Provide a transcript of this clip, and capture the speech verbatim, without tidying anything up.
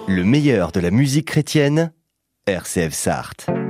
Le meilleur de la musique chrétienne, R C F Sarthe.